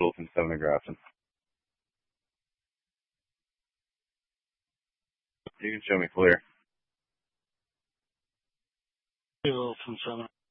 from 7 Grafton. You can show me clear. Bill from 7.